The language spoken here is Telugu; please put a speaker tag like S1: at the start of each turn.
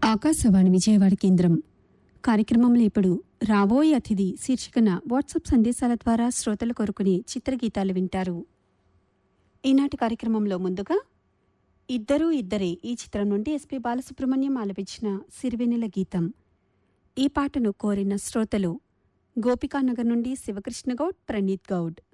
S1: ఆకాశవాణి విజయవాడ కేంద్రం. కార్యక్రమంలో ఇప్పుడు రాబోయే అతిథి శీర్షికన వాట్సాప్ సందేశాల ద్వారా శ్రోతలు కోరుకునే చిత్రగీతాలు వింటారు. ఈనాటి కార్యక్రమంలో ముందుగా ఇద్దరూ ఇద్దరే ఈ చిత్రం నుండి ఎస్పి బాలసుబ్రహ్మణ్యం ఆలపించిన సిరివెన్నెల గీతం. ఈ పాటను కోరిన శ్రోతలు గోపికానగర్ నుండి శివకృష్ణ గౌడ్, ప్రణీత్ గౌడ్.